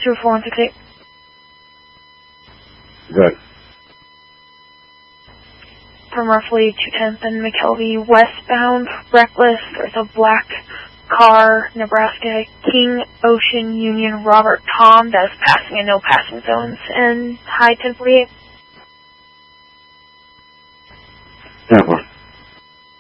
24168. Good. From roughly 210th and McKelvey westbound, reckless, there's a black car, Nebraska, King Ocean Union Robert Tom, that's passing in no passing zones, and high 1048.